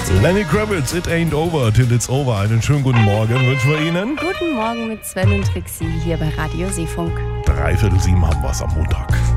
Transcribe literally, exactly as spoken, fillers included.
Lenny Kravitz, It Ain't Over Till It's Over. Einen schönen guten Morgen wünschen wir Ihnen. Guten Morgen mit Sven und Trixie hier bei Radio Seefunk. Dreiviertel sieben haben wir es am Montag.